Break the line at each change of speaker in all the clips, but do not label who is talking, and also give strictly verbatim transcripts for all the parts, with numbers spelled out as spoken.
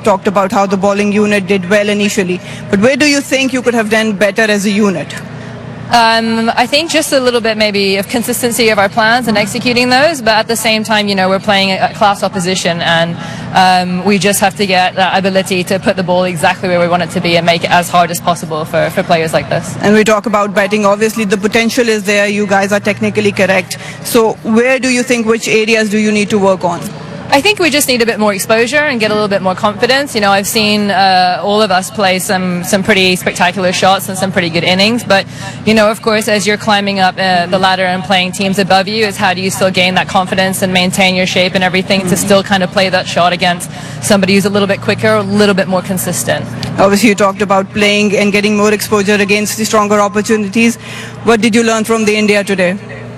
Talked about how the bowling unit did well initially, but where do you think you could have done better as a unit?
Um, I think just a little bit maybe of consistency of our plans and executing those, but at the same time, you know, we're playing a class opposition, and um, we just have to get that ability to put the ball exactly where we want it to be and make it as hard as possible for, for players like this.
And we talk about batting, obviously the potential is there, you guys are technically correct. So where do you think, which areas do you need to work on?
I think we just need a bit more exposure and get a little bit more confidence. You know, I've seen uh, all of us play some some pretty spectacular shots and some pretty good innings, but you know, of course, as you're climbing up uh, the ladder and playing teams above you, is how do you still gain that confidence and maintain your shape and everything to still kind of play that shot against somebody who's a little bit quicker, a little bit more consistent.
Obviously, you talked about playing and getting more exposure against the stronger opportunities. What did you learn from the India today?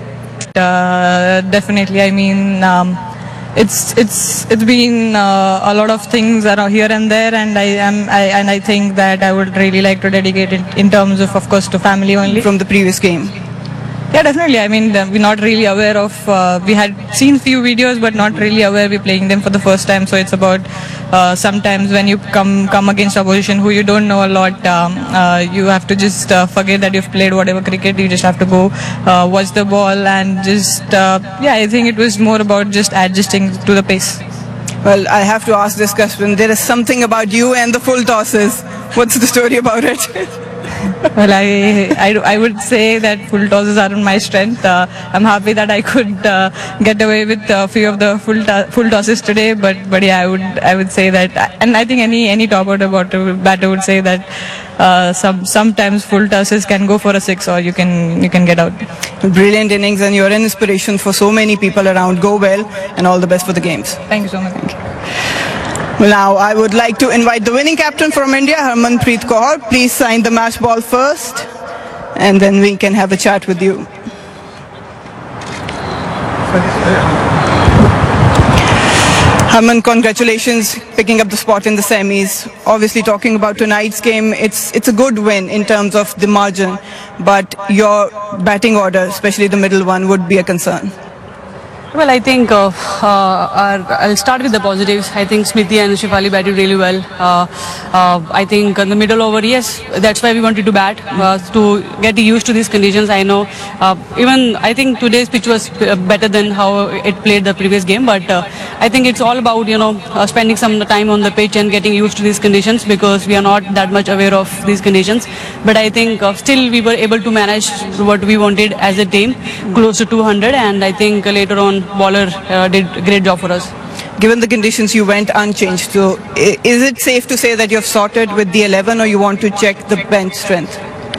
Uh, definitely, I mean. Um It's it's it's been uh, a lot of things around here and there, and I am I, and I think that I would really like to dedicate it in terms of of course to family only.
From the previous game.
Yeah, definitely. I mean, we're not really aware of. Uh, we had seen few videos, but not really aware we're playing them for the first time. So it's about uh, sometimes when you come come against opposition who you don't know a lot, um, uh, you have to just uh, forget that you've played whatever cricket. You just have to go uh, watch the ball and just uh, yeah. I think it was more about just adjusting to the pace.
Well, I have to ask this question. There is something about you and the full tosses. What's the story about it?
Well, I, I, I would say that full tosses aren't my strength. Uh, I'm happy that I could uh, get away with a few of the full to- full tosses today. But but yeah, I would I would say that, and I think any any top order batter would say that uh, some sometimes full tosses can go for a six, or you can you can get out.
Brilliant innings, and you're an inspiration for so many people around. Go well, and all the best for the games.
Thank you so much. Thank you.
Well, now I would like to invite the winning captain from India, Harmanpreet Kaur. Please sign the match ball first, and then we can have a chat with you. Harman, congratulations picking up the spot in the semis. Obviously, talking about tonight's game, it's it's a good win in terms of the margin, but your batting order, especially the middle one, would be a concern.
Well, I think uh, uh, our, I'll start with the positives. I think Smriti and Shefali batted really well. Uh, uh, I think in the middle over, yes, that's why we wanted to bat, uh, to get used to these conditions. I know uh, even I think today's pitch was better than how it played the previous game, but uh, I think it's all about, you know, uh, spending some time on the pitch and getting used to these conditions, because we are not that much aware of these conditions. But I think uh, still we were able to manage what we wanted as a team, close to two hundred, and I think uh, later on bowler uh, did a great job for us.
Given the conditions, you went unchanged. So is it safe to say that you've sorted with the eleven, or you want to check the bench strength?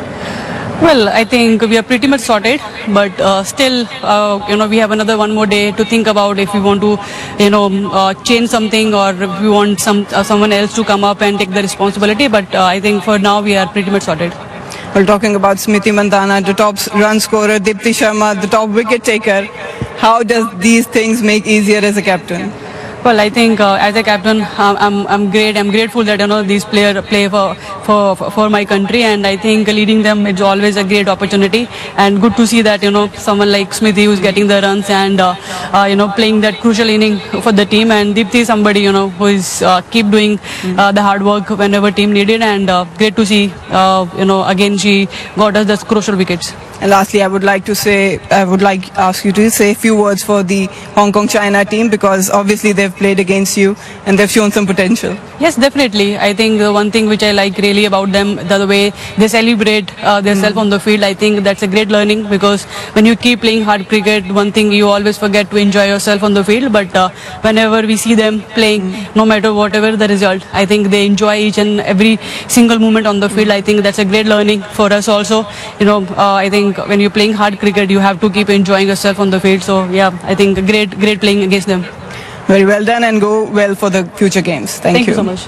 Well, I think we are pretty much sorted, but uh, still, uh, you know, we have another one more day to think about if we want to, you know, uh, change something, or if we want some uh, someone else to come up and take the responsibility. But uh, I think for now we are pretty much sorted.
Well, talking about Smriti Mandhana, the top run scorer, Deepti Sharma, the top wicket taker, how does these things make easier as a captain?
Well, I think uh, as a captain, um, I'm I'm great. I'm grateful that, you know, these players play for, for for my country, and I think leading them is always a great opportunity. And good to see that, you know, someone like Smriti who's getting the runs and uh, uh, you know, playing that crucial inning for the team, and Deepti is somebody, you know, who is uh, keep doing uh, the hard work whenever team needed, and uh, great to see uh, you know, again she got us the crucial wickets.
And lastly, I would like to say, I would like ask you to say a few words for the Hong Kong China team, because obviously they've played against you and they've shown some potential.
Yes, definitely. I think the one thing which I like really about them, the, the way they celebrate uh, themselves mm. on the field, I think that's a great learning, because when you keep playing hard cricket, one thing you always forget to enjoy yourself on the field. But uh, whenever we see them playing, mm. no matter whatever the result, I think they enjoy each and every single moment on the field. Mm. I think that's a great learning for us also. You know, uh, I think when you're playing hard cricket, you have to keep enjoying yourself on the field. So yeah, I think great, great playing against them.
Very well done, and go well for the future games. Thank,
Thank
you.
you so much.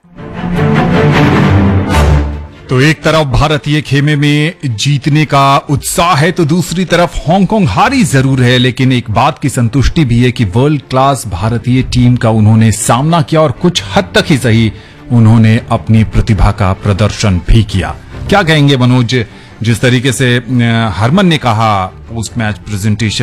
तो एक तरफ भारतीय खेमे में जीतने का उत्साह है, तो दूसरी तरफ हांगकांग हारी जरूर है, लेकिन एक बात की संतुष्टि भी है कि वर्ल्ड क्लास भारतीय टीम का उन्होंने सामना किया, और कुछ हद तक ही सही उन्होंने अपनी प्रतिभा का प्रदर्शन भी किया। क्या कहेंगे मनोज, जिस तरीके से हरमन ने कहा पोस्ट मैच प्रेजेंटेशन